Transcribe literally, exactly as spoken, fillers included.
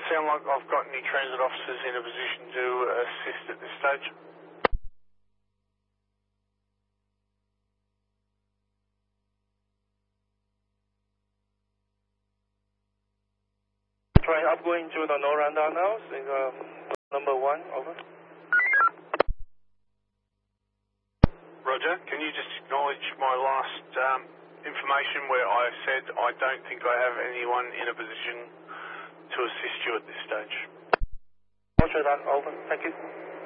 sound like I've got any transit officers in a position to assist at this stage. Train upgoing to the Noranda now, in, uh, number one, over. Roger, can you just acknowledge my last um, information where I said I don't think I have anyone in a position to assist you at this stage? Roger that, over. Thank you.